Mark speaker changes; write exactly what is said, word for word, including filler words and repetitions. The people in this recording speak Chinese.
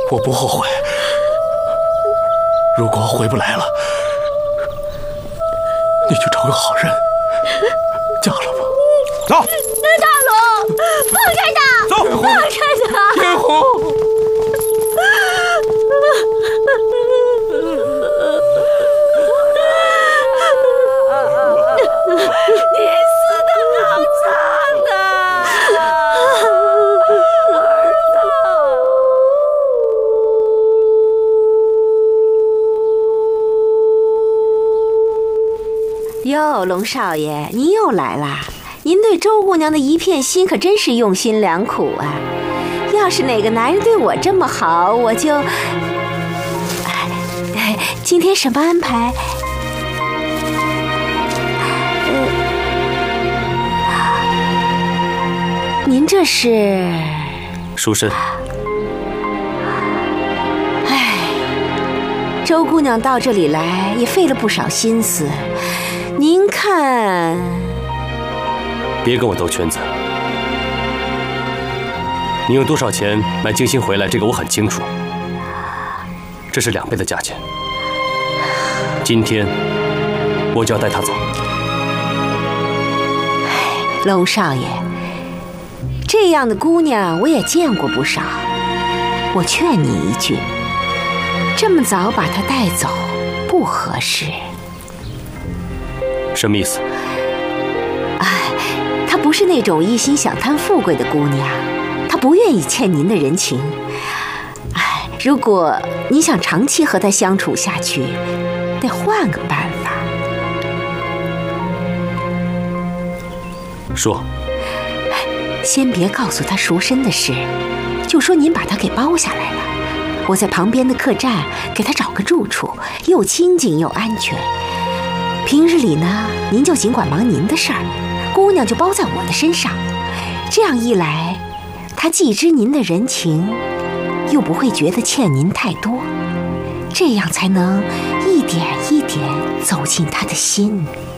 Speaker 1: 我不后悔。如果回不来了，你就找个好人嫁了吧。
Speaker 2: 走。
Speaker 3: 大龙，放开他！
Speaker 2: 走，
Speaker 3: 放开他！
Speaker 2: 叶红。
Speaker 3: 你死得好惨呐，儿子。哟，龙少爷，您又来啦！您对周姑娘的一片心可真是用心良苦啊！要是哪个男人对我这么好，我就……哎，今天什么安排？您这是？
Speaker 1: 赎身。
Speaker 3: 哎，周姑娘到这里来也费了不少心思，您看……
Speaker 1: 别跟我兜圈子。你用多少钱买静心回来？这个我很清楚，这是两倍的价钱。今天我就要带她走。
Speaker 3: 龙少爷，这样的姑娘我也见过不少。我劝你一句，这么早把她带走不合适。
Speaker 1: 什么意思？
Speaker 3: 哎，她不是那种一心想贪富贵的姑娘，她不愿意欠您的人情。哎，如果你想长期和她相处下去，得换个办法。
Speaker 1: 说。
Speaker 3: 先别告诉她赎身的事，就说您把她给包下来了。我在旁边的客栈给她找个住处，又清静又安全。平日里呢，您就尽管忙您的事儿，姑娘就包在我的身上。这样一来，她既知您的人情，又不会觉得欠您太多，这样才能一点一点走进她的心。